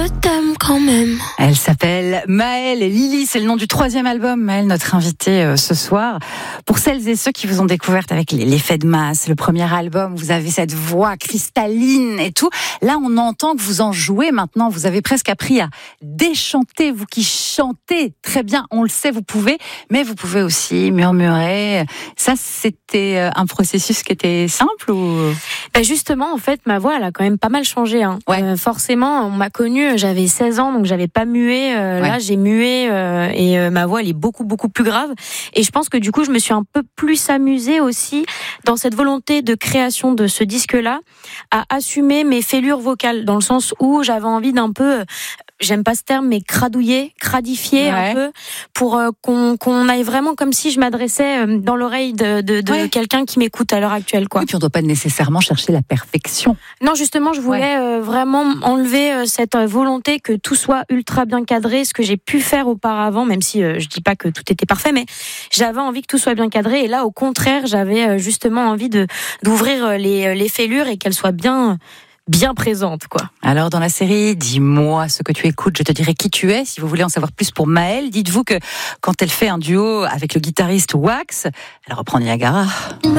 je t'aime quand même. Elle s'appelle Maëlle et Lily, c'est le nom du 3e album. Maëlle, notre invitée ce soir. Pour celles et ceux qui vous ont découverte avec l'effet de masse, le premier album, vous avez cette voix cristalline et tout. Là, on entend que vous en jouez maintenant. Vous avez presque appris à déchanter, vous qui chantez très bien. On le sait, vous pouvez, mais vous pouvez aussi murmurer. Ça, c'était un processus qui était simple ou... Justement, en fait, ma voix, elle a quand même pas mal changé. Hein. Ouais. Forcément, on m'a connue, j'avais 16 ans, donc j'avais pas mué. Là, j'ai mué et ma voix, elle est beaucoup, beaucoup plus grave. Et je pense que du coup, je me suis un peu plus amusée aussi dans cette volonté de création de ce disque-là à assumer mes fêlures vocales, dans le sens où j'avais envie d'un peu... J'aime pas ce terme, mais cradifier un peu, pour qu'on aille vraiment comme si je m'adressais dans l'oreille de quelqu'un qui m'écoute à l'heure actuelle, quoi. Et puis on doit pas nécessairement chercher la perfection. Non, justement, je voulais vraiment enlever cette volonté que tout soit ultra bien cadré, ce que j'ai pu faire auparavant, même si je dis pas que tout était parfait, mais j'avais envie que tout soit bien cadré. Et là, au contraire, j'avais justement envie d'ouvrir les fêlures et qu'elles soient bien présente, quoi. Alors, dans la série, dis-moi ce que tu écoutes, je te dirai qui tu es. Si vous voulez en savoir plus pour Maëlle, dites-vous que quand elle fait un duo avec le guitariste Wax, elle reprend Niagara.